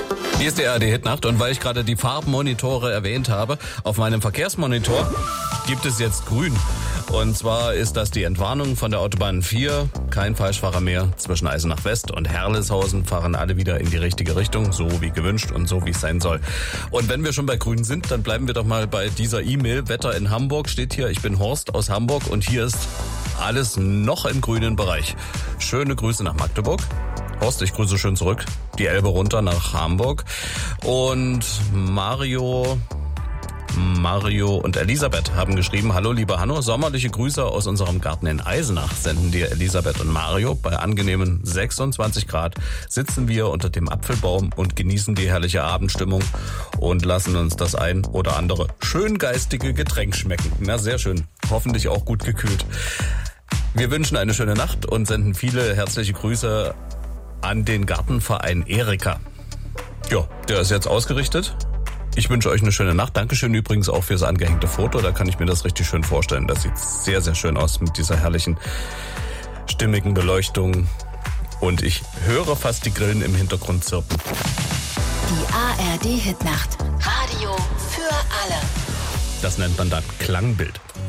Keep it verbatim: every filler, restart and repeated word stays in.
Hier ist die A R D-Hitnacht und weil ich gerade die Farbmonitore erwähnt habe, auf meinem Verkehrsmonitor gibt es jetzt grün. Und zwar ist das die Entwarnung von der Autobahn vier. Kein Falschfahrer mehr. Zwischen Eisenach West und Herleshausen fahren alle wieder in die richtige Richtung, so wie gewünscht und so wie es sein soll. Und wenn wir schon bei grün sind, dann bleiben wir doch mal bei dieser E-Mail. Wetter in Hamburg steht hier. Ich bin Horst aus Hamburg und hier ist alles noch im grünen Bereich. Schöne Grüße nach Magdeburg. Horst, ich grüße schön zurück. Die Elbe runter nach Hamburg. Und Mario... Mario und Elisabeth haben geschrieben, hallo lieber Hanno, sommerliche Grüße aus unserem Garten in Eisenach senden dir Elisabeth und Mario. Bei angenehmen sechsundzwanzig Grad sitzen wir unter dem Apfelbaum und genießen die herrliche Abendstimmung und lassen uns das ein oder andere schön geistige Getränk schmecken. Na, sehr schön. Hoffentlich auch gut gekühlt. Wir wünschen eine schöne Nacht und senden viele herzliche Grüße an den Gartenverein Erika. Ja, der ist jetzt ausgerichtet. Ich wünsche euch eine schöne Nacht. Dankeschön übrigens auch fürs angehängte Foto. Da kann ich mir das richtig schön vorstellen. Das sieht sehr, sehr schön aus mit dieser herrlichen, stimmigen Beleuchtung. Und ich höre fast die Grillen im Hintergrund zirpen. Die A R D-Hitnacht. Radio für alle. Das nennt man dann Klangbild.